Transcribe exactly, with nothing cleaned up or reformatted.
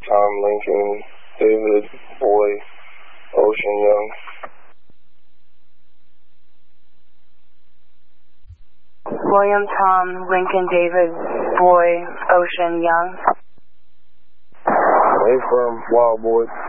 Tom, Lincoln, David, Boy, Ocean, Young. William, Tom, Lincoln, David, Boy, Ocean, Young. Hey, from Wild Boy.